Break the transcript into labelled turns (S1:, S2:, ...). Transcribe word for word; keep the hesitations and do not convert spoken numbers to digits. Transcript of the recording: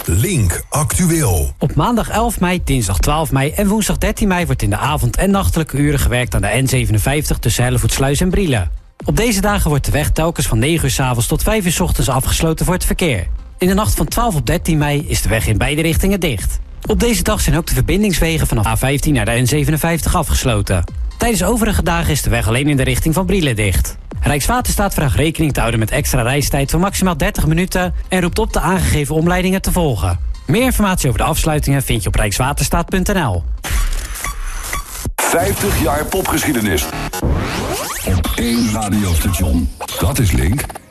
S1: Link Actueel.
S2: Op maandag elf mei, dinsdag twaalf mei en woensdag dertien mei... wordt in de avond- en nachtelijke uren gewerkt aan de N zevenenvijftig... tussen Hellevoetsluis en Brielen. Op deze dagen wordt de weg telkens van negen uur 's avonds tot vijf uur 's ochtends afgesloten voor het verkeer. In de nacht van twaalf op dertien mei is de weg in beide richtingen dicht. Op deze dag zijn ook de verbindingswegen vanaf A vijftien naar de N zevenenvijftig afgesloten. Tijdens overige dagen is de weg alleen in de richting van Brielen dicht. Rijkswaterstaat vraagt rekening te houden met extra reistijd van maximaal dertig minuten... en roept op de aangegeven omleidingen te volgen. Meer informatie over de afsluitingen vind je op rijkswaterstaat punt n l.
S1: vijftig jaar popgeschiedenis. Op één radiostation. Dat is Link.